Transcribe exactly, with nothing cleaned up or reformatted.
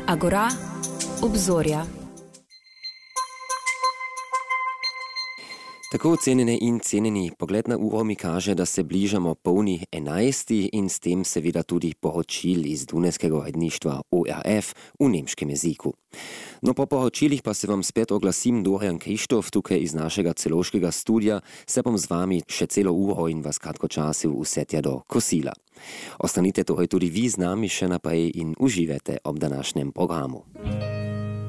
Agora, obzorja. Tako cenjene in cenjeni, pogled na uro mi kaže, da se bližamo polni enajsti in s tem seveda tudi poročil iz Dunajskega uredništva O R F v nemškem jeziku. No, po poročilih pa se vam spet oglasim Dorian Krištof, tukaj iz našega celovškega studia, se bom z vami še celo uro in vas kratkočasil vse tja do kosila. Ostanite torej tudi vi z nami še naprej in uživajte ob današnjem programu.